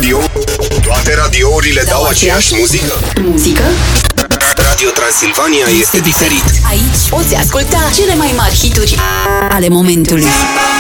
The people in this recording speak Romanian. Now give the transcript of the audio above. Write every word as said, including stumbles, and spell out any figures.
radio? Toate radiourile dau aceeași muzică? Muzică? Radio Transilvania este diferit. Aici poți asculta cele mai mari hituri ale momentului.